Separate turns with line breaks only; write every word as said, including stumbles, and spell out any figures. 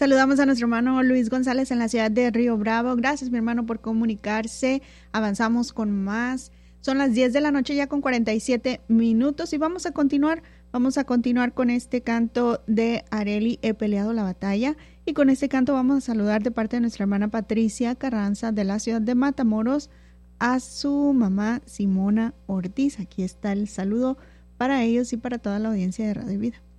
Saludamos a nuestro hermano Luis González en la ciudad de Río Bravo. Gracias, mi hermano, por comunicarse. Avanzamos con más. Son las diez de la noche ya con cuarenta y siete minutos y vamos a continuar. Vamos a continuar con este canto de Areli, He peleado la batalla. Y con este canto vamos a saludar de parte de nuestra hermana Patricia Carranza de la ciudad de Matamoros a su mamá Simona Ortiz. Aquí está el saludo para ellos y para toda la audiencia de Radio Vida.